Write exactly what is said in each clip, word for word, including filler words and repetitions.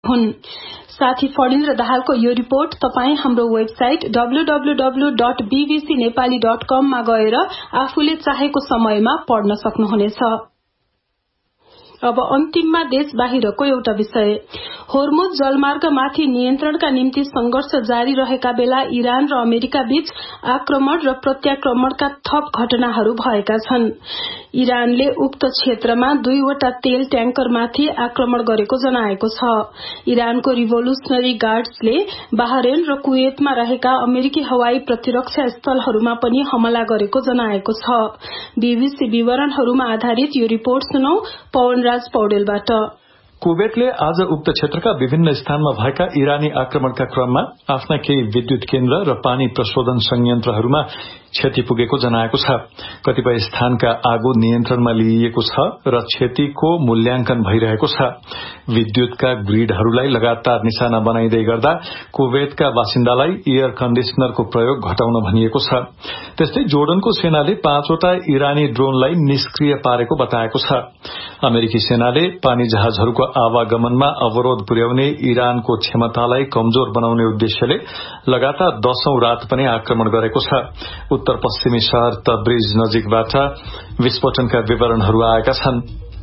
हुन्। साथी फणीन्द्र दाहालको यो रिपोर्ट तपाई हाम्रो website W W W dot BBC Nepali dot कम मा गएर आफूले चाहेको समयमा पढ्न सक्नुहुनेछ। अब अन्तिममा देश बाहिरको एउटा विषय। होर्मुज जलमार्गमाथि नियन्त्रणका निम्ति संघर्ष जारी रहेका बेला इरान र अमेरिका बीच आक्रमण र प्रत्याक्रमणका थप घटनाहरू भएका छन्। इरानले उक्त क्षेत्रमा दुईवटा तेल ट्याङ्करमाथि आक्रमण गरेको जनाएको छ। इरानको रिभोल्युशनरी गार्ड्सले बाहरेन र कुवेतमा रहेका अमेरिकी हवाई प्रतिरक्षा स्थलहरूमा पनि हमला गरेको जनाएको छ। बीबीसी विवरणहरूमा आधारित यो रिपोर्ट सुनौ पवनराज पौडेलबाट। कुवेतले आज उक्त क्षेत्रका विभिन्न स्थानमा भएका इरानी आक्रमणका क्रममा आफ्ना केही विद्युत केन्द्र र पानी प्रशोधन संयन्त्रहरूमा क्षति पुगेको जनाएको छ। कतिपय स्थानका आगो नियन्त्रणमा लिइएको छ र क्षतिको मूल्याङ्कन भइरहेको छ। विद्युतका ग्रिडहरूलाई लगातार निशाना बनाइदै गर्दा कुवेतका बासिन्दालाई एयर कन्डिशनरको प्रयोग घटाउन भनिएको छ। त्यस्तै जोर्डनको सेनाले पाँचवटा इरानी ड्रोनलाई निष्क्रिय पारेको बताएको छ। अमेरिकी सेनाले पानी जहाजहरूको आवागमनमा अवरोध पुर्याउने इरानको क्षमतालाई कमजोर बनाउने उद्देश्यले लगातार दशौं रात पनि आक्रमण गरेको छ। उत्तर पश्चिमी शहर तब्रिज नजिकबाट विस्फोटनका विवरणहरू आएका छन्।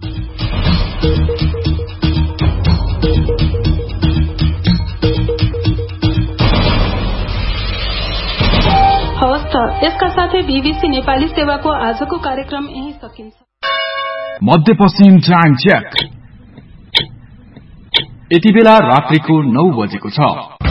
हवस् त यसका साथै बीबीसी नेपाली सेवाको आजको कार्यक्रम यही सकिन्छ। मध्यपश्चिम टाइम चेक। यति बेला रात्रिको नौ बजेको छ।